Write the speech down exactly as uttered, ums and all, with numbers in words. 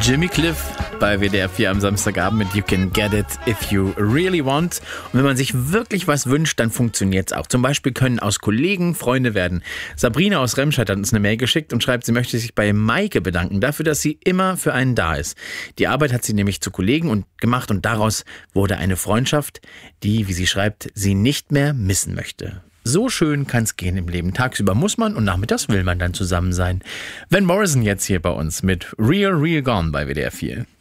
Jimmy Cliff bei W D R vier am Samstagabend mit You Can Get It If You Really Want. Und wenn man sich wirklich was wünscht, dann funktioniert's auch. Zum Beispiel können aus Kollegen Freunde werden. Sabrina aus Remscheid hat uns eine Mail geschickt und schreibt, sie möchte sich bei Maike bedanken dafür, dass sie immer für einen da ist. Die Arbeit hat sie nämlich zu Kollegen und gemacht und daraus wurde eine Freundschaft, die, wie sie schreibt, sie nicht mehr missen möchte. So schön kann's gehen im Leben. Tagsüber muss man und nachmittags will man dann zusammen sein. Van Morrison jetzt hier bei uns mit Real, Real Gone bei W D R vier.